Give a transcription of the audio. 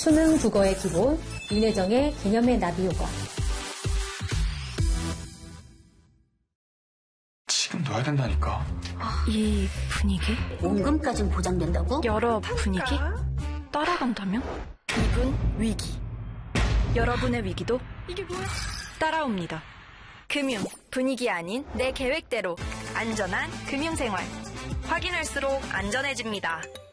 수능 국어의 기본, 윤혜정의 개념의 나비 효과. 지금 넣어야 된다니까. 이 분위기? 원금까진 보장된다고? 여러 분위기? 따라간다면? 이분 위기. 여러분의 위기도 이게 뭐야? 따라옵니다. 금융, 분위기 아닌 내 계획대로 안전한 금융생활. 확인할수록 안전해집니다.